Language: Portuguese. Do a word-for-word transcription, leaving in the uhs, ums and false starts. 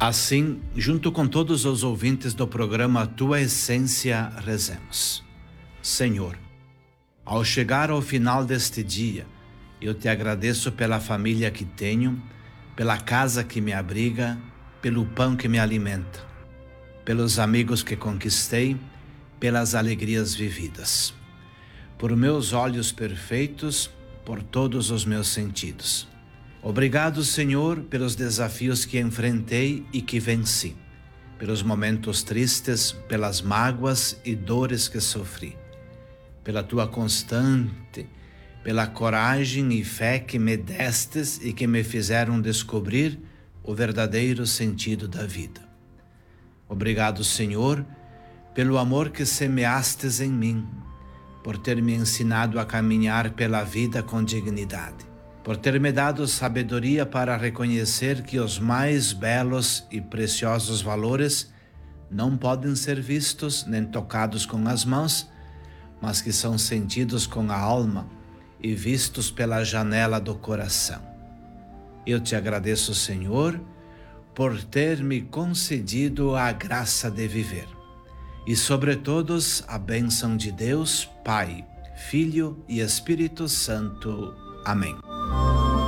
Assim, junto com todos os ouvintes do programa Tua Essência, rezemos. Senhor, ao chegar ao final deste dia, eu te agradeço pela família que tenho, pela casa que me abriga, pelo pão que me alimenta, pelos amigos que conquistei, pelas alegrias vividas, por meus olhos perfeitos, por todos os meus sentidos. Obrigado, Senhor, pelos desafios que enfrentei e que venci, pelos momentos tristes, pelas mágoas e dores que sofri, pela tua constante, pela coragem e fé que me destes e que me fizeram descobrir o verdadeiro sentido da vida. Obrigado, Senhor, pelo amor que semeastes em mim, por ter me ensinado a caminhar pela vida com dignidade, por ter me dado sabedoria para reconhecer que os mais belos e preciosos valores não podem ser vistos nem tocados com as mãos, mas que são sentidos com a alma e vistos pela janela do coração. Eu te agradeço, Senhor, por ter me concedido a graça de viver e, sobretudo, a bênção de Deus, Pai, Filho e Espírito Santo. Amém.